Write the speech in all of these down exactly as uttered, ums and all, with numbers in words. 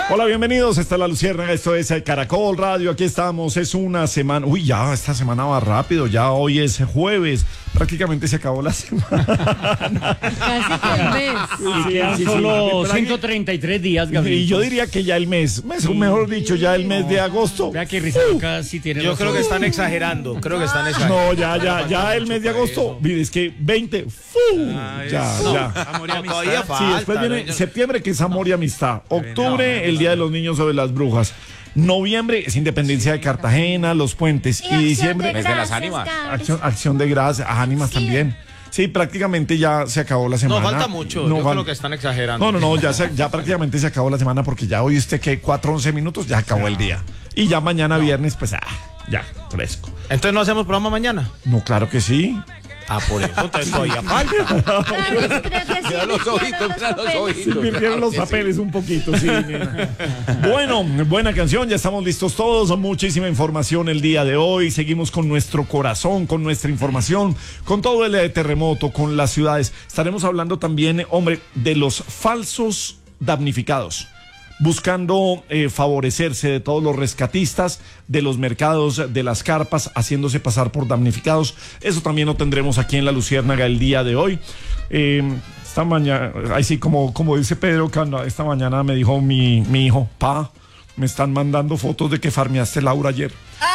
Hola, bienvenidos. Esta es La Luciérnaga, esto es el Caracol Radio. Aquí estamos, es una semana. Uy, ya, esta semana va rápido. Ya hoy es jueves. Prácticamente se acabó la semana. Casi que el mes. Y quedan sí, sí, solo sí. ciento treinta y tres días, Gabriel. Y yo diría que ya el mes, mes mejor dicho, ya el mes de agosto. Vea que Rizaluca sí tiene Yo razón. creo que están exagerando, creo que están exagerando. No, ya, ya, ya el mes de agosto. Mire, es que veinte. ¡fu! Ya, No, ya. amor y amistad. Todavía Sí, falta. después viene ¿no? septiembre, que es amor y amistad. Octubre, el Día de los Niños sobre las Brujas. Noviembre es Independencia de Cartagena, los puentes. Y diciembre, Mes de las ánimas. acción, acción de gracias, ánimas también. Sí, prácticamente ya se acabó la semana. No, falta mucho, No yo fal- creo que están exagerando. No, no, no, ya, se- ya prácticamente se acabó la semana porque ya hoy usted que cuatro, once minutos, ya acabó el día. Y ya mañana viernes, pues, ah, ya, fresco. Entonces no hacemos programa mañana. No, claro que sí. Ah, por eso, entonces todavía falta. Mira los ojitos, mira los Se ojitos. invirtieron los papeles un poquito, sí. nena. Bueno, buena canción, ya estamos listos todos. Muchísima información el día de hoy. Seguimos con nuestro corazón, con nuestra información, con todo el terremoto, con las ciudades. Estaremos hablando también, hombre, de los falsos damnificados, buscando eh, favorecerse de todos los rescatistas, de los mercados, de las carpas, haciéndose pasar por damnificados. Eso también lo tendremos aquí en La Luciérnaga el día de hoy. Eh, esta mañana, así como, como dice Pedro Canda, esta mañana me dijo mi, mi hijo, pa, me están mandando fotos de que farmeaste Laura ayer.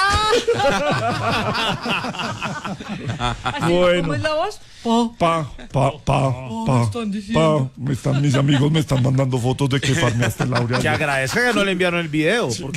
Bueno. ¿Cómo es la voz? Pa, pa, pa, pa, están diciendo? pa, me están, mis amigos me están mandando fotos de que farmeaste Laura Que ayer. agradezca que no le enviaron el video, porque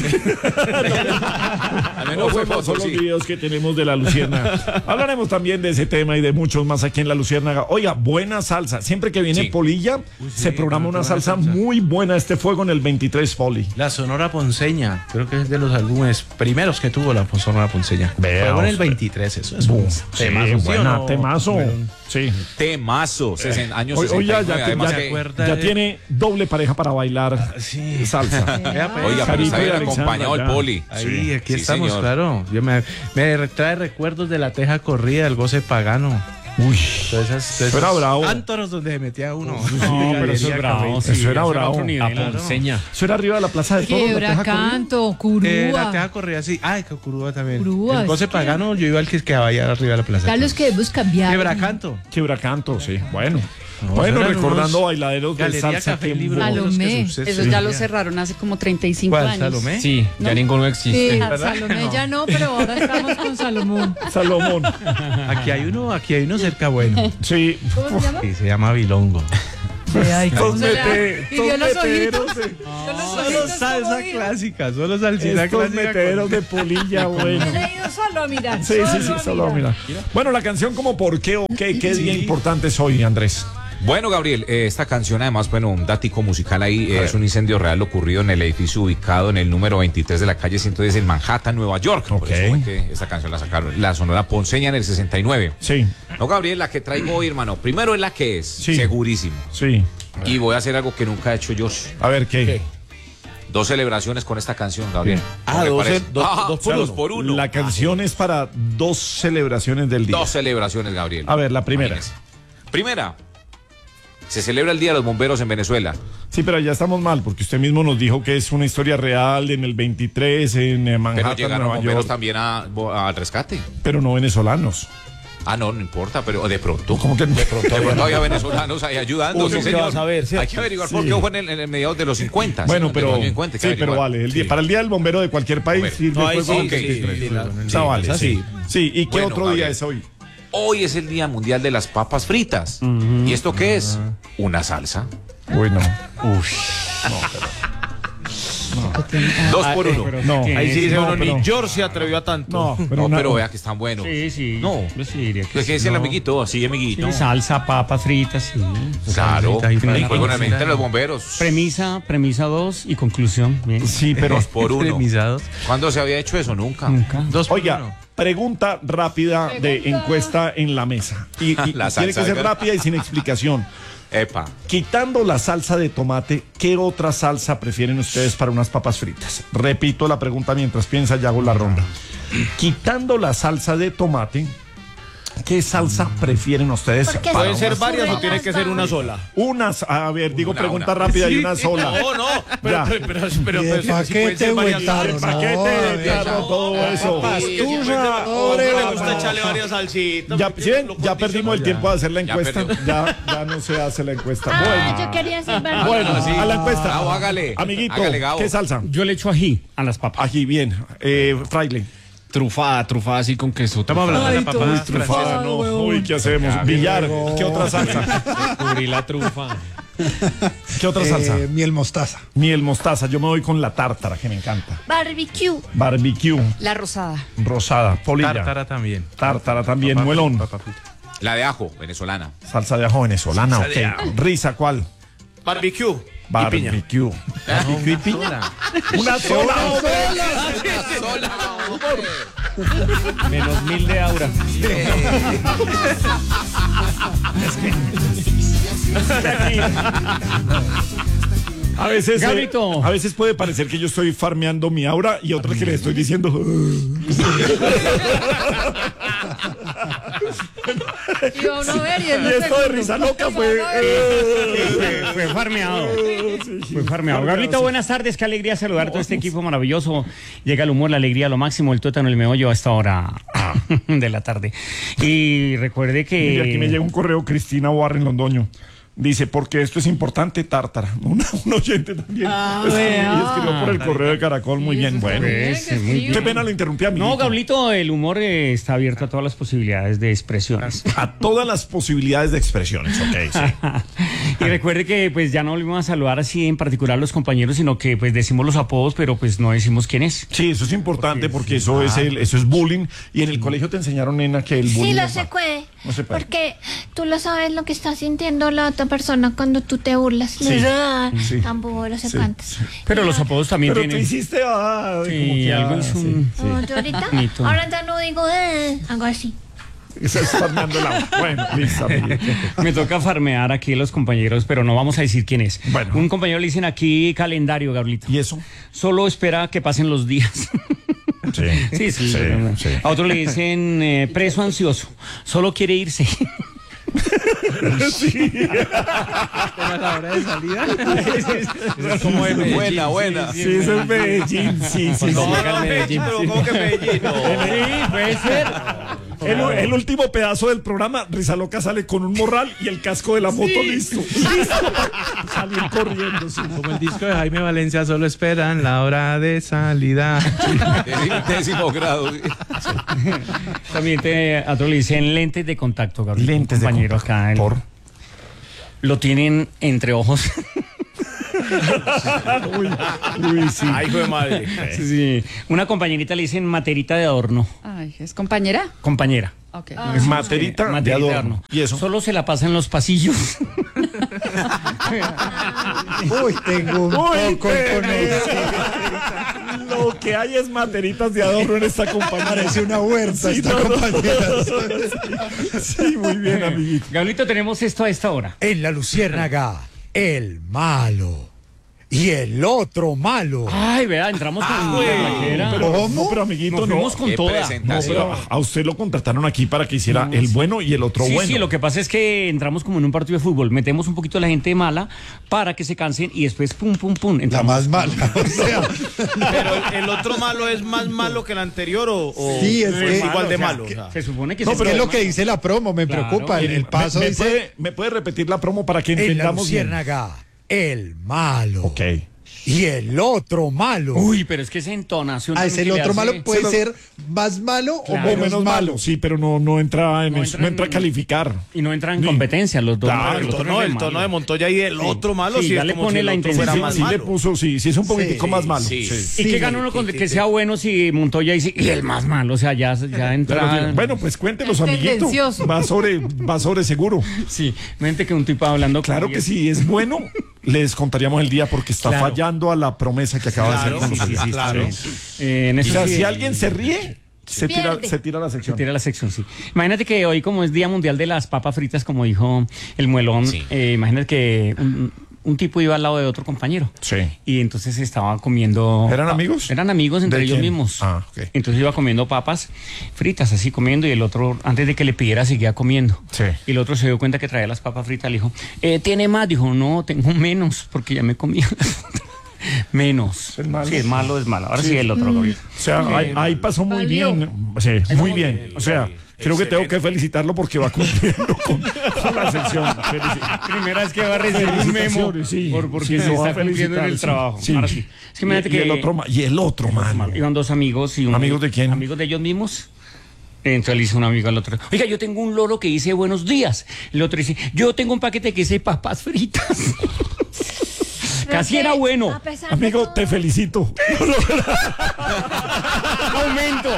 Al menos fue Son foto, los sí. videos que tenemos de La Luciérnaga. Hablaremos también de ese tema y de muchos más aquí en La Luciérnaga. Oiga, buena salsa. Siempre que viene Sí. Polilla, se programa una salsa muy buena. Este fuego en el veintitrés, Poli. La Sonora Ponceña, creo que es de los álbumes primeros que tuvo la Sonora Ponceña. Vea Fue en el usted. veintitrés, eso es Boom. un Sí, temazo, ¿sí o buena, no? temazo. Bueno, Sí. Temazo, sesenta años Hoy, hoy ya, sesenta y nueve, ya, además ya- que- acuerda ya de- tiene doble pareja para bailar Sí. salsa. Vea, pues, Oiga, pero Carito está y bien Alexandra, acompañado el ya. Poli. Ahí, Sí, aquí sí, estamos, señor. claro. Yo me, me trae recuerdos de la teja corrida, el goce pagano. Uy, Todas esas, todas Eso era esas bravo. Ántoros donde se metía uno. No, pero eso es bravo. Eso sí, era bravo. otro nivel. La Ponceña. eso era arriba de la plaza de toros. la teja Quebracanto, Eh, la Curúa. teja corrida, sí. Ay, que Curúa también. Curúa, el goce es que- pagano, yo iba al que quedaba allá arriba de la plaza. Ya los que debemos cambiar. Quebracanto. Quebracanto, sí. Bueno. No, bueno, eran recordando unos bailaderos de Galería salsa. Café que- Libro. Salomé. Los que Eso suceden. ya lo cerraron hace como treinta y cinco ¿Cuál, años. Salomé? Sí, ya ¿No? ninguno existe. Sí, ¿verdad? Salomé ya no, pero ahora estamos con Salomón. Salomón. Aquí hay uno, aquí hay uno cerca bueno. Sí. ¿Cómo se llama? Sí, se llama Bilongo. Ay, ¿cómo Estos se llama? mete- Y vio estos los meteros ojitos. de- Vio los Solo ojitos, salsa ¿cómo dijo? clásica, solo salsita Estos clásica. meteros de polilla, bueno. Yo le he ido solo a mirar. Sí, sí, sí, a solo mirar. mira. Bueno, la canción como por qué o qué, qué día importante es hoy, Andrés. Bueno, Gabriel, eh, esta canción además, bueno, un dático musical ahí, eh, es un incendio real ocurrido en el edificio ubicado en el número veintitrés de la calle ciento diez en Manhattan, Nueva York. Por Ok. eso fue que esta canción la sacaron, la Sonora Ponceña en el sesenta y nueve. Sí, No, Gabriel, la que traigo hoy, hermano, primero es la que es, Sí. segurísimo. sí. Y voy a hacer algo que nunca he hecho yo. A ver, ¿qué? Dos celebraciones con esta canción, Gabriel. Ah, ¿Cómo le dos, parece? dos- Ah, dos o sea, por dos uno. por uno. La canción es para dos celebraciones del día. Dos celebraciones, Gabriel. A ver, la primera. Imagínese. Primera, se celebra el Día de los Bomberos en Venezuela. Sí, pero ya estamos mal, porque usted mismo nos dijo que es una historia real en el veintitrés, en eh, Manhattan, Pero llegaron Nueva bomberos York, también a- al rescate. pero no venezolanos. Ah, no, no importa, pero de pronto. ¿Cómo que de pronto? De pronto había venezolanos ahí ayudando. Uno sí, que señor. va a saber, ¿cierto? Hay que averiguar Sí. por qué fue en el, en el mediados de los cincuenta. Bueno, sí, de pero los cincuenta, hay que sí, pero averiguar. vale. El día, Sí. para el día del bombero de cualquier país Bombero. sirve No, ahí fuego sí, del sí, veintitrés. sí, la- Esa sí, vale, esa sí. sí. Sí, ¿y qué Bueno, otro día Gabriel. es hoy? Hoy es el Día Mundial de las Papas Fritas. ¿Y esto qué es? Una salsa. Bueno, Dos por uno. no, Ahí sí dice no, uno, pero- ni George se atrevió a tanto. no, pero, No, una- pero vea que están buenos. Sí, sí. No. Yo sí diría que ¿Qué sí. dice el amiguito? Así, amiguito. Sí, salsa, papas fritas, sí. Claro. Salsita y Y fritas. juego en el mente de los bomberos. Premisa, premisa dos y conclusión. Bien. Sí, pero Dos por uno. Premisados. ¿Cuándo se había hecho eso? Nunca. Nunca. Dos por oiga, uno. pregunta rápida de encuesta en la mesa. Y, y La tiene salsa, que ser ¿verdad? rápida y sin explicación. Epa. Quitando la salsa de tomate, ¿qué otra salsa prefieren ustedes para unas papas fritas? Repito la pregunta mientras piensa y hago la ronda. Quitando la salsa de tomate, ¿Qué salsa prefieren ustedes? Porque para ¿Pueden ser unas- varias o Buenas tiene que ser una vamos. sola? Unas, a ver, digo Una, pregunta una. rápida y una sola. No, no, pero, Ya. pero, pero, pero, Y de pero si- si pueden paquete ser o varias en tarro, salsas. no, Paquete, a ver, tarro, todo eso. Pastusa, A uno le gusta orégano. echarle varias salsitas. Ya, porque ¿sí ven? lo Ya condiciona. perdimos el tiempo de hacer la Ya encuesta. perdió. Ya, ya no se hace la encuesta. Ah, Bueno, yo quería decir verdad. bueno, sí. a la encuesta. Gabo, hágale. Amiguito, Hágale, Gabo. ¿qué salsa? Yo le echo ají a las papas. Aquí, bien. Eh, Fraile. Trufada, trufada así con queso. Estamos hablando de la papa Uy, trufada, no. Uy, ¿qué hacemos? Villar, ¿qué otra salsa? Cubrí la trufa. ¿Qué otra salsa? Eh, miel mostaza. Miel mostaza. Yo me voy con la tártara, que me encanta. Barbecue. Barbecue, La rosada. rosada, polilla. Tártara también. Tártara también, muelón. Papa frita. La de ajo, venezolana. Salsa de ajo venezolana, Salsa de ok. Risa, ¿cuál? Barbecue. Barbecue. ¿Barbecue y piña? Una sola, hombre. Menos mil de aura. A veces, eh, Gabrito. a veces puede parecer que yo estoy farmeando mi aura y otras que le estoy diciendo. Y va uno a ver y es Y lo esto de segundo. risa loca fue. Fue, fue farmeado. Fue farmeado. Gabrielito, buenas tardes. Qué alegría saludar a todo este equipo maravilloso. Llega el humor, la alegría, lo máximo, el tuétano, el meollo a esta hora de la tarde. Y recuerde que. Mira, aquí me llega un correo, Cristina Warren Londoño. Dice, porque esto es importante, tártara. Una, un oyente también. Ah, escribió, vea. escribió por el correo de Caracol. Muy Sí, bien, eso está bueno. bien, Pues, que muy escribe. Qué pena lo interrumpí a mí. No, Gablito, el humor eh, está abierto a todas las posibilidades de expresiones. A todas las posibilidades de expresiones, ok, sí. Y recuerde que pues ya no volvimos a saludar así en particular a los compañeros, sino que pues decimos los apodos, pero pues no decimos quién es. Sí, eso es importante porque eso es el, eso es bullying. Y en el colegio te enseñaron, nena, que el bullying. Sí, lo es se malo. puede. No se puede. Porque tú lo sabes lo que está sintiendo la otra persona cuando tú te burlas. Sí, Le da sí. tampoco no sé Sí, cuántos. sí. Pero los apodos también Pero tú tienen. hiciste, ah, Sí, como que, algo ah, hizo sí, un- sí. Oh, ¿tú ahorita? Bonito. Ahora ya no digo, eh, hago así. Estás farmeando la. Bueno, listo, amiguito. Me toca farmear aquí los compañeros, pero no vamos a decir quién es. Bueno. Un compañero le dicen aquí calendario, Gablito. ¿Y eso? Solo espera que pasen los días. Sí. Sí, sí. Sí, sí. A otro le dicen eh, preso ansioso. Solo quiere irse. la hora de salida. Es como de buena, buena. Sí, eso es Medellín. Sí, sí, No, sí. no, Medellín, pero ¿cómo que Medellín? No. Sí, puede ser. El, el último pedazo del programa, Risa Loca sale con un morral y el casco de la moto listo. Listo. Salir corriendo, sí. Como el disco de Jaime Valencia, solo esperan la hora de salida. Décimo, décimo grado. sí. También te, a otro le dicen lentes de contacto, Gablito. Lentes Un de compañero contacto. acá. el- Por. Lo tienen entre ojos. Uy, uy, sí. Ay, hijo de madre. Sí. Una compañerita le dicen materita de adorno. Ay, ¿es compañera? Compañera. Ok. Es materita, de Materita de adorno. adorno. ¿Y eso? Solo se la pasa en los pasillos. Uy, tengo un Uy, poco pero- con eso. Lo que hay es materitas de adorno en esta compañía. Parece una huerta Sí, esta no, no. compañera. Sí, muy bien, amiguito. Gablito, tenemos esto a esta hora. En la luciérnaga, el malo. Y el otro malo. Ay, vea, entramos con Ah, la vaquera. pero, ¿Cómo? no, pero amiguito, Nos no. fuimos con Qué toda. No, presentación. pero a usted lo contrataron aquí para que hiciera el bueno y el otro Sí, bueno. sí, lo que pasa es que entramos como en un partido de fútbol, metemos un poquito a la gente mala para que se cansen y después pum, pum, pum. La entramos. más mala. O sea, Pero el, el otro malo es más malo que el anterior o, o Sí, es que- igual de o sea, malo. que- o sea. Se supone que no, se pero es puede lo que dice la promo, me Claro, preocupa. El, mire, el paso ¿Me, me dice. puede, ¿Me puede repetir la promo para que En la entendamos bien? luciérnaga, el malo. Ok. Y el otro malo. Uy, pero es que esa entonación. Ah, es también el que le otro hace- malo puede se lo- ser más malo Claro. o O menos, menos malo, sí, pero no, no entra en No eso, entra no entra a en- calificar. Y no entra en Sí. competencia los dos. Claro, el El otro tono, no es el malo. tono de Montoya y el otro malo, Sí, sí, ya es le como pone si el la otro intención. fuera Sí, más sí le malo. puso, sí, sí es un poquitico Sí, más malo. sí. Sí. ¿Y Sí, qué gana uno con que- que, que- sea bueno si Montoya dice y el más malo? O sea, ya, ya Pero, entra. bueno, pues cuéntelos, Es amiguito. tendencioso. Va sobre, va sobre seguro. Sí, mente que un tipo hablando. con Claro que alguien. si es bueno, les contaríamos el día porque está Claro. fallando a la promesa que acaba Claro, de hacer con Sí, sí, nosotros. sí, Claro. sí. Eh, en O eso sea, sí, si eh, alguien se ríe, se tira, Pierde. se tira la sección. Tira la sección, sí. Imagínate que hoy, como es Día Mundial de las Papas Fritas, como dijo el Muelón, Sí. eh, imagínate que un, un tipo iba al lado de otro compañero. Sí. Y entonces estaba comiendo... ¿Eran amigos? Eran amigos entre ¿De ellos quién? mismos. Ah, ok. Entonces iba comiendo papas fritas, así comiendo, y el otro, antes de que le pidiera, seguía comiendo. Sí. Y el otro se dio cuenta que traía las papas fritas, le dijo, eh, ¿tiene más? Dijo, no, tengo menos, porque ya me comí las otras. Menos. ¿Es malo? Sí, es malo, es malo. Ahora sí, el otro. Gabriel. O sea, ahí, ahí pasó muy Valió. bien. Sí, muy bien. O sea, creo que tengo que felicitarlo porque va cumpliendo con, con la sección. Felici- Primera vez que va a recibir un memo Felicitaciones, sí. por, porque Sí, se lo va está a cumpliendo en el felicitar, trabajo. sí. Ahora sí. Es que imagínate y, que y el otro ma- y el otro mano. iban dos amigos y un, ¿Amigos de quién? Amigos de ellos mismos. Entonces le dice un amigo al otro, oiga, yo tengo un loro que dice buenos días. El otro dice, yo tengo un paquete que dice papas fritas. Casi era bueno. A pesar de Amigo, todo- te felicito. Aumento.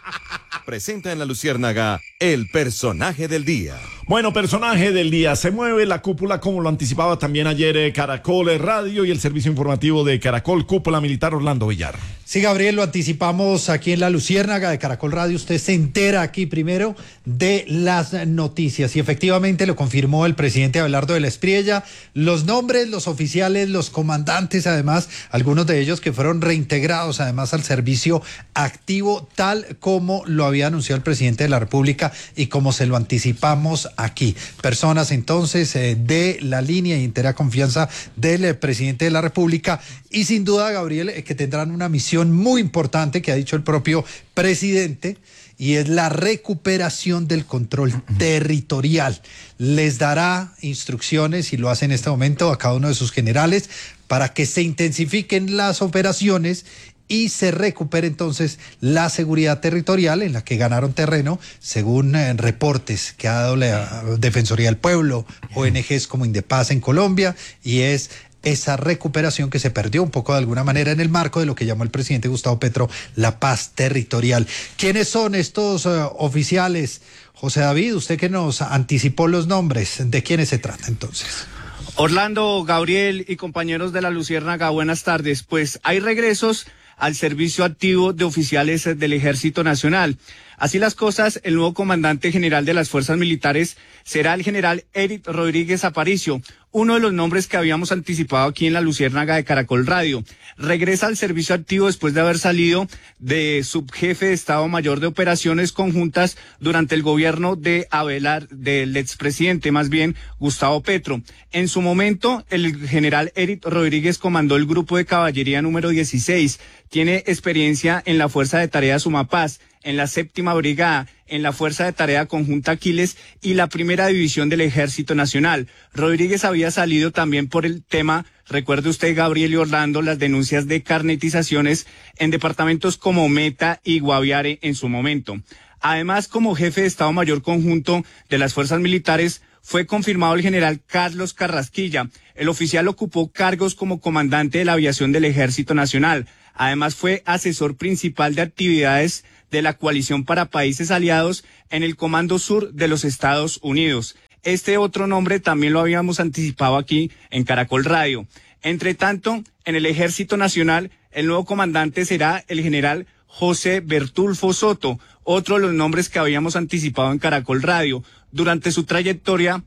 Presenta en La Luciérnaga el personaje del día. Bueno, personaje del día. Se mueve la cúpula, como lo anticipaba también ayer eh, Caracol eh, Radio y el servicio informativo de Caracol, Cúpula Militar Orlando Villar. Sí, Gabriel, lo anticipamos aquí en La Luciérnaga de Caracol Radio. Usted se entera aquí primero de las noticias y efectivamente lo confirmó el presidente Abelardo de la Espriella. Los nombres, los oficiales, los comandantes, además, algunos de ellos que fueron reintegrados además al servicio activo, tal como lo había anunciado el presidente de la República y como se lo anticipamos aquí. Personas entonces eh, de la línea y entera confianza del eh, presidente de la República y sin duda, Gabriel, eh, que tendrán una misión muy importante que ha dicho el propio presidente y es la recuperación del control territorial. Les dará instrucciones y lo hace en este momento a cada uno de sus generales para que se intensifiquen las operaciones y se recupere entonces la seguridad territorial en la que ganaron terreno, según eh, reportes que ha dado la Defensoría del Pueblo, O N Ges como Indepaz en Colombia, y es esa recuperación que se perdió un poco de alguna manera en el marco de lo que llamó el presidente Gustavo Petro la paz territorial. ¿Quiénes son estos uh, oficiales? José David, usted que nos anticipó los nombres, ¿de quiénes se trata entonces? Orlando, Gabriel y compañeros de La Luciérnaga, buenas tardes. Pues hay regresos al servicio activo de oficiales del Ejército Nacional. Así las cosas, el nuevo comandante general de las Fuerzas Militares será el general Eric Rodríguez Aparicio, uno de los nombres que habíamos anticipado aquí en La Luciérnaga de Caracol Radio. Regresa al servicio activo después de haber salido de subjefe de Estado Mayor de Operaciones Conjuntas durante el gobierno de Abelardo, del expresidente más bien, Gustavo Petro. En su momento, el general Eric Rodríguez comandó el grupo de caballería número dieciséis. Tiene experiencia en la Fuerza de Tarea Sumapaz, en la séptima brigada, en la Fuerza de Tarea Conjunta Aquiles y la primera división del Ejército Nacional. Rodríguez había salido también por el tema, recuerde usted, Gabriel y Orlando, las denuncias de carnetizaciones en departamentos como Meta y Guaviare en su momento. Además, como jefe de Estado Mayor Conjunto de las Fuerzas Militares, fue confirmado el general Carlos Carrasquilla. El oficial ocupó cargos como comandante de la aviación del Ejército Nacional. Además, fue asesor principal de actividades de la Coalición para Países Aliados en el Comando Sur de los Estados Unidos. Este otro nombre también lo habíamos anticipado aquí en Caracol Radio. Entre tanto, en el Ejército Nacional, el nuevo comandante será el general José Bertulfo Soto, otro de los nombres que habíamos anticipado en Caracol Radio. Durante su trayectoria,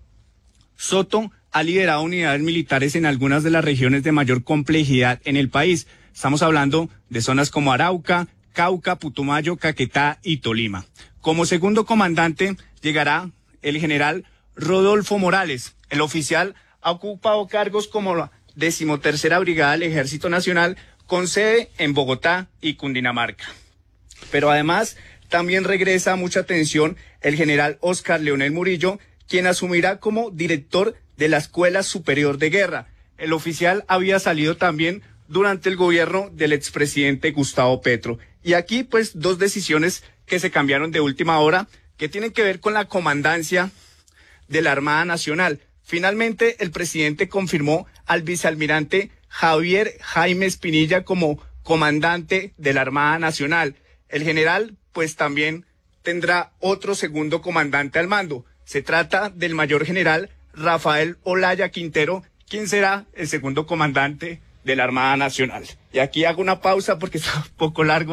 Soto ha liderado unidades militares en algunas de las regiones de mayor complejidad en el país. Estamos hablando de zonas como Arauca, Cauca, Putumayo, Caquetá y Tolima. Como segundo comandante llegará el general Rodolfo Morales. El oficial ha ocupado cargos como la decimotercera Brigada del Ejército Nacional con sede en Bogotá y Cundinamarca. Pero además también regresa a mucha atención el general Óscar Leonel Murillo, quien asumirá como director de la Escuela Superior de Guerra. El oficial había salido también durante el gobierno del expresidente Gustavo Petro. Y aquí, pues, dos decisiones que se cambiaron de última hora, que tienen que ver con la comandancia de la Armada Nacional. Finalmente, el presidente confirmó al vicealmirante Javier Jaime Espinilla como comandante de la Armada Nacional. El general, pues, también tendrá otro segundo comandante al mando. Se trata del mayor general Rafael Olaya Quintero, quien será el segundo comandante de la Armada Nacional. Y aquí hago una pausa porque está un poco largo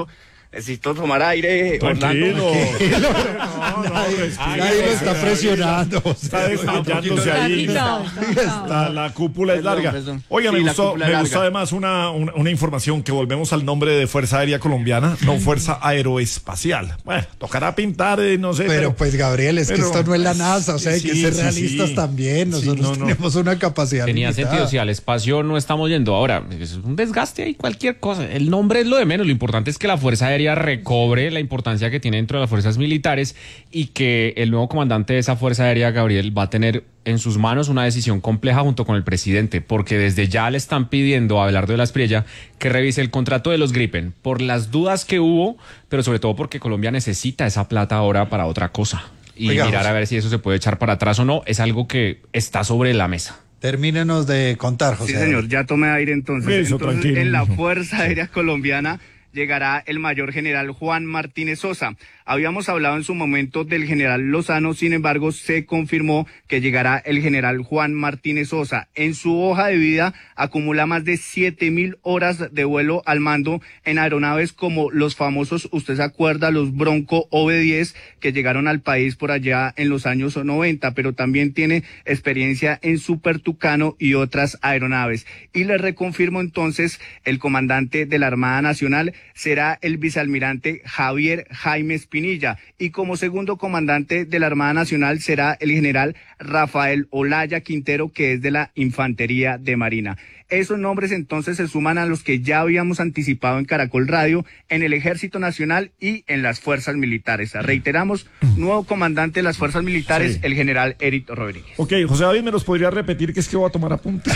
Necesito tomar aire, Tranquilo. Orlando. No, no, respira. Nadie lo está presionando. Está desmayándose ahí. La, la cúpula es Perdón, larga. perdón. Oiga, me Sí, la gustó, cúpula me es gustó larga. además una, una, una información que volvemos al nombre de Fuerza Aérea Colombiana, no Fuerza Aeroespacial. Bueno, tocará pintar, eh, no sé. Pero pues Gabriel, es que pero- esto no es la NASA, o sea, hay Sí, que ser sí, realistas sí. también. Sí, Nosotros no, no. tenemos una capacidad Tenía limitada. sentido, si al espacio no estamos yendo ahora, es un desgaste ahí, cualquier cosa. El nombre es lo de menos, lo importante es que la Fuerza Aérea recobre la importancia que tiene dentro de las fuerzas militares y que el nuevo comandante de esa Fuerza Aérea, Gabriel, va a tener en sus manos una decisión compleja junto con el presidente, porque desde ya le están pidiendo a Abelardo de la Espriella que revise el contrato de los Gripen, por las dudas que hubo, pero sobre todo porque Colombia necesita esa plata ahora para otra cosa. Y Oiga, mirar José. a ver si eso se puede echar para atrás o no, es algo que está sobre la mesa. Termínenos de contar, José. Sí, señor, ya tomé aire entonces. Eso, entonces, tranquilo, en la mijo. Fuerza Aérea Colombiana llegará el mayor general Juan Martínez Sosa. Habíamos hablado en su momento del general Lozano, sin embargo, se confirmó que llegará el general Juan Martínez Sosa. En su hoja de vida acumula más de siete mil horas de vuelo al mando en aeronaves como los famosos, usted se acuerda, los Bronco O V diez que llegaron al país por allá en los años noventa, pero también tiene experiencia en Super Tucano y otras aeronaves. Y le reconfirmo entonces, el comandante de la Armada Nacional será el vicealmirante Javier Jaime Espinilla, y como segundo comandante de la Armada Nacional será el general Rafael Olaya Quintero, que es de la Infantería de Marina. Esos nombres entonces se suman a los que ya habíamos anticipado en Caracol Radio, en el Ejército Nacional y en las Fuerzas Militares. Reiteramos, nuevo comandante de las Fuerzas Militares, Sí. el general Eric Rodríguez. Ok, José David, ¿me los podría repetir? Que es que voy a tomar apuntes.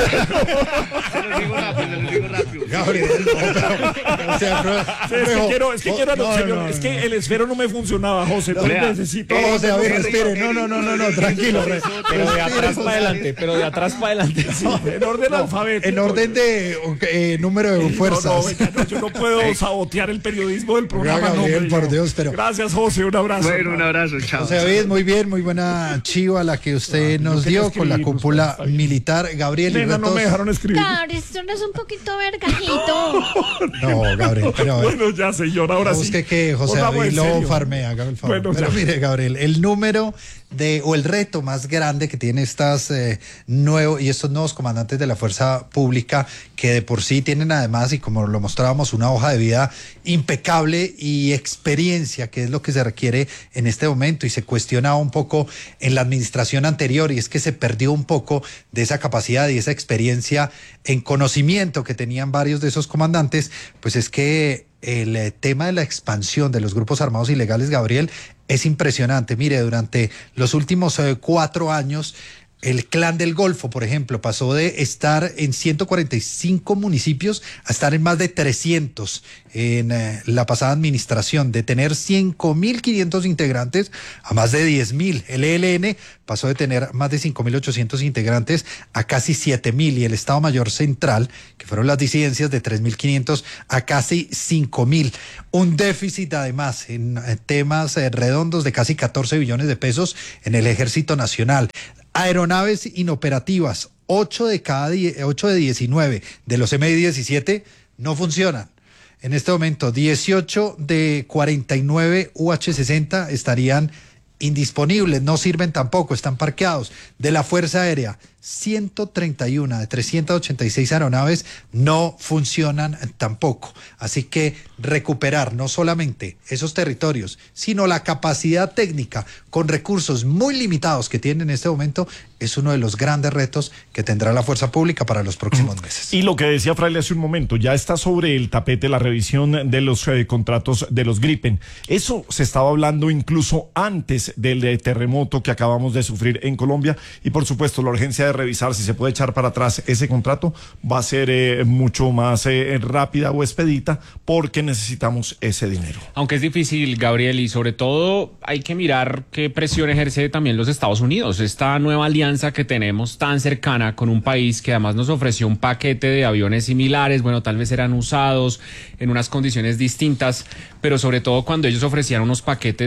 Se los digo rápido, se los digo rápido. Gabriel, no, pero, o sea, pero- Sí, es que pero- quiero, es que quiero, no, señor, no, es no. que el esfero no me funcionaba, José. Entonces Vea, necesito. No, José David, Eric, respire. No, no, no, no, no, tranquilo. re- Pero de respire, atrás José para David. adelante, pero de atrás para adelante. En orden alfabético. En orden de eh, número de fuerzas. No, no, venga, no, yo no puedo sabotear el periodismo del programa. Oiga, Gabriel, hombre, por yo- Dios, pero- Gracias, José, un abrazo. Bueno, un abrazo, chao. José David, muy bien, muy buena chiva la que usted nos quería dio con la escribir, cúpula está bien. militar. Gabriel, y Nena, no retos- me dejaron escribir. Claro, esto no es un poquito vergajito. No, Gabriel, pero a ver. Bueno, ya, señor, ahora sí. Busque que José Por favor, David en lo serio. farmea, hágame el favor. Bueno, Pero ya. mire, Gabriel, el número de, o el reto más grande que tiene estas eh, nuevo, y estos nuevos comandantes de la fuerza pública, que de por sí tienen además, y como lo mostrábamos, una hoja de vida impecable y experiencia, que es lo que se requiere en este momento, y se cuestionaba un poco en la administración anterior, y es que se perdió un poco de esa capacidad y esa experiencia en conocimiento que tenían varios de esos comandantes, pues es que el eh, tema de la expansión de los grupos armados ilegales, Gabriel, es impresionante. Mire, durante los últimos eh, cuatro años, el Clan del Golfo, por ejemplo, pasó de estar en ciento cuarenta y cinco municipios a estar en más de trescientos en eh, la pasada administración, de tener cinco mil quinientos integrantes a más de diez mil. El E L N pasó de tener más de cinco mil ochocientos integrantes a casi siete mil, y el Estado Mayor Central, que fueron las disidencias, de tres mil quinientos a casi cinco mil. Un déficit además en eh, temas eh, redondos de casi catorce billones de pesos en el Ejército Nacional. Aeronaves inoperativas, ocho de cada ocho de diecinueve de los M I diecisiete no funcionan. En este momento, dieciocho de cuarenta y nueve U H sesenta estarían indisponibles, no sirven tampoco, están parqueados. De la Fuerza Aérea, ciento treinta y uno de trescientas ochenta y seis aeronaves no funcionan tampoco. Así que recuperar no solamente esos territorios, sino la capacidad técnica con recursos muy limitados que tiene en este momento es uno de los grandes retos que tendrá la fuerza pública para los próximos meses. Y lo que decía Fraile hace un momento, ya está sobre el tapete la revisión de los eh, contratos de los Gripen. Eso se estaba hablando incluso antes del eh, terremoto que acabamos de sufrir en Colombia, y por supuesto la urgencia de revisar si se puede echar para atrás ese contrato va a ser eh, mucho más eh, rápida o expedita, porque necesitamos ese dinero. Aunque es difícil, Gabriel, y sobre todo hay que mirar qué presión ejerce también los Estados Unidos. Esta nueva alianza que tenemos tan cercana con un país que además nos ofreció un paquete de aviones similares, bueno, tal vez eran usados en unas condiciones distintas, pero sobre todo cuando ellos ofrecían unos paquetes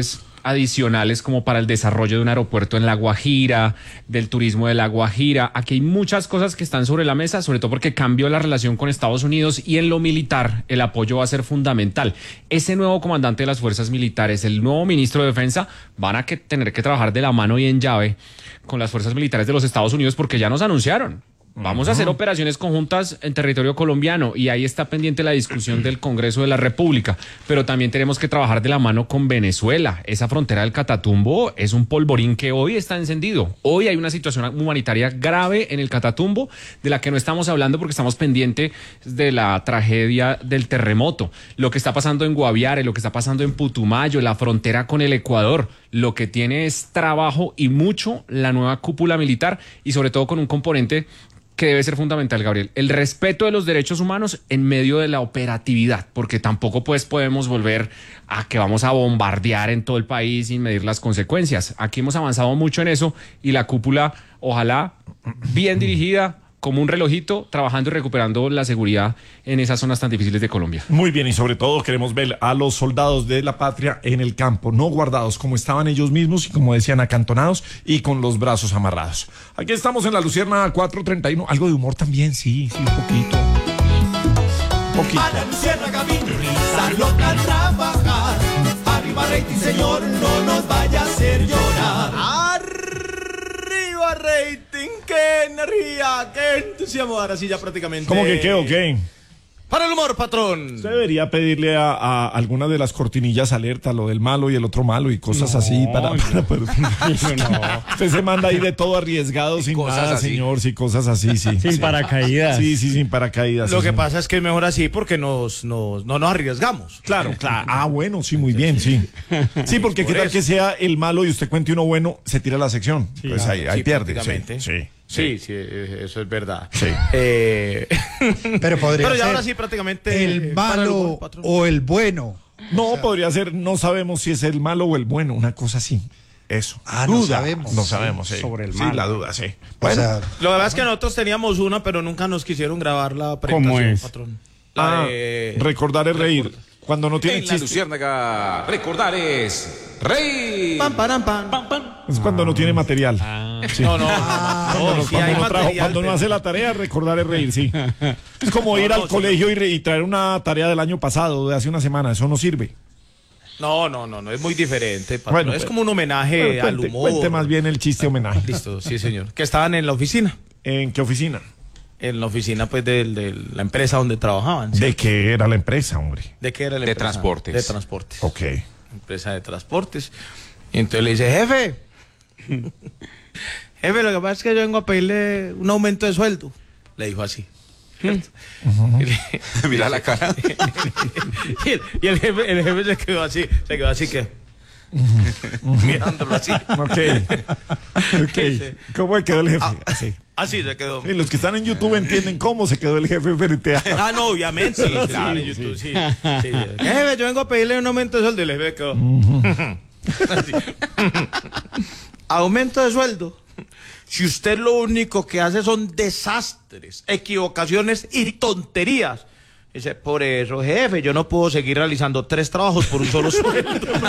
adicionales como para el desarrollo de un aeropuerto en La Guajira, del turismo de La Guajira. Aquí hay muchas cosas que están sobre la mesa, sobre todo porque cambió la relación con Estados Unidos y en lo militar el apoyo va a ser fundamental. Ese nuevo comandante de las fuerzas militares, el nuevo ministro de Defensa, van a que tener que trabajar de la mano y en llave con las fuerzas militares de los Estados Unidos porque ya nos anunciaron. Vamos a hacer operaciones conjuntas en territorio colombiano y ahí está pendiente la discusión del Congreso de la República, pero también tenemos que trabajar de la mano con Venezuela. Esa frontera del Catatumbo es un polvorín que hoy está encendido. Hoy hay una situación humanitaria grave en el Catatumbo de la que no estamos hablando porque estamos pendientes de la tragedia del terremoto. Lo que está pasando en Guaviare, lo que está pasando en Putumayo, la frontera con el Ecuador, lo que tiene es trabajo y mucho la nueva cúpula militar y sobre todo con un componente que debe ser fundamental, Gabriel, el respeto de los derechos humanos en medio de la operatividad, porque tampoco pues podemos volver a que vamos a bombardear en todo el país sin medir las consecuencias. Aquí hemos avanzado mucho en eso y la cúpula, ojalá bien dirigida, como un relojito, trabajando y recuperando la seguridad en esas zonas tan difíciles de Colombia. Muy bien, y sobre todo queremos ver a los soldados de la patria en el campo, no guardados como estaban ellos mismos y como decían, acantonados y con los brazos amarrados. Aquí estamos en la Lucierna cuatro treinta y uno, algo de humor también, sí, sí, un poquito. Un poquito. A la Luciérnaga risa loca trabajar, arriba rating señor, no nos vaya a hacer llorar. Arriba rating, qué energía, qué entusiasmo, ahora sí ya prácticamente. ¿Cómo que qué o qué? Para el humor, patrón. Usted debería pedirle a, a alguna de las cortinillas alerta, lo del malo y el otro malo y cosas No, así para... para, para- no. Usted se manda ahí de todo arriesgado sin cosas nada, así. señor, sí, cosas así, sí. Sin sí. paracaídas. Sí, sí, sin paracaídas. Lo sí, que sí. pasa es que es mejor así porque nos, nos, no nos arriesgamos. Claro, claro. Ah, bueno, sí, muy bien, sí. Sí, porque qué Por tal eso. que sea el malo y usted cuente uno bueno, se tira la sección. Pues ahí, ahí Sí, pierde. prácticamente. Sí, sí. Sí, sí, eh, eso es verdad. Sí. Eh, Pero podría Pero ya ser ahora sí prácticamente el para el malo humor, patrón. o el bueno. No, podría ser, no sabemos si es el malo o el bueno, una cosa así. Eso. Ah, no Duda. sabemos. No sabemos, sí. Sobre el Sí, malo. la duda, sí. O Bueno, sea, Lo que pasa es que nosotros teníamos una, pero nunca nos quisieron grabar la ¿Cómo presentación, es? patrón. La ah, de- recordar es reír. Cuando no tiene En la chiste. Luciérnaga, recordar es rey. Pam, param, pam, pam, pam. Es cuando no tiene material. Sí. No, no. Cuando, no, no, sí cuando hay no trajo- material, cuando no pero- hace la tarea, recordar es reír, sí. Es como ir No, al no, sí. colegio y, re- y traer una tarea del año pasado, de hace una semana. Eso no sirve. No, no, no, no, es muy diferente, patrón. Bueno, es pero- como un homenaje Bueno, al cuente, humor. cuente más bien el chiste homenaje. Listo, sí, señor. Que estaban en la oficina. ¿En qué oficina? En la oficina, pues, de, de la empresa donde trabajaban. ¿De qué era la empresa, hombre? ¿De qué era la De empresa? transportes. De transportes. Ok. Empresa de transportes. Y entonces le dice, jefe, jefe, lo que pasa es que yo vengo a pedirle un aumento de sueldo. Le dijo así. ¿cierto? Y le- Mira la cara. y el, y el jefe, el jefe se quedó así, se quedó así que mirándolo así. Ok. Ok. ¿Cómo quedó el jefe? Así. Así se quedó. Y los que están en YouTube entienden cómo se quedó el jefe frente a... Ah, no, obviamente. Sí, claro, en YouTube, sí. sí. Jefe, yo vengo a pedirle un aumento de sueldo. Y el jefe quedó. Así. Aumento de sueldo. Si usted lo único que hace son desastres, equivocaciones y tonterías. Dice, por eso, jefe, yo no puedo seguir realizando tres trabajos por un solo sueldo.